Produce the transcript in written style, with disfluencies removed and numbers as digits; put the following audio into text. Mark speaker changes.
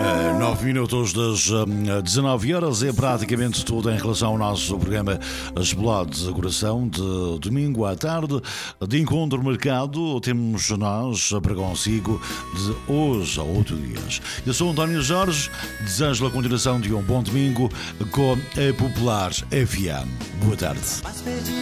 Speaker 1: 9 minutos das 19 horas é praticamente tudo em relação ao nosso programa As Boladas de Coração de domingo à tarde de encontro marcado. Temos nós para consigo de hoje a 8 dias. Eu sou António Jorge, desejo a continuação de um bom domingo com a Popular FM. Boa tarde.